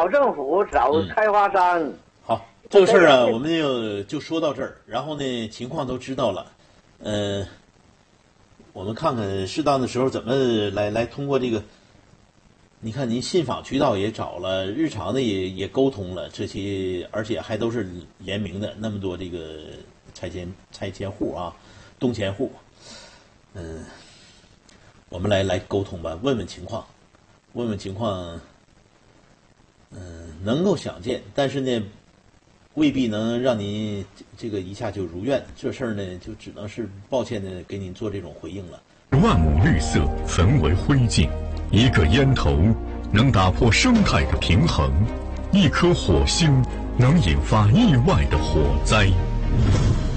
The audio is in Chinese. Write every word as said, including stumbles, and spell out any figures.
找政府，找开发商。 嗯、好，这个事儿啊，我们就就说到这儿。然后呢，情况都知道了，呃，我们看看适当的时候怎么来来通过这个。你看，您信访渠道也找了，日常的也也沟通了，这些而且还都是联名的，那么多这个拆迁拆迁户啊，动迁户，嗯，我们来来沟通吧，问问情况，问问情况，嗯，能够想见，但是呢，未必能让您这个一下就如愿，这事儿呢，就只能是抱歉的给您做这种回应了。 万亩绿色焚为灰烬。一个烟头能打破生态的平衡，一颗火星能引发意外的火灾。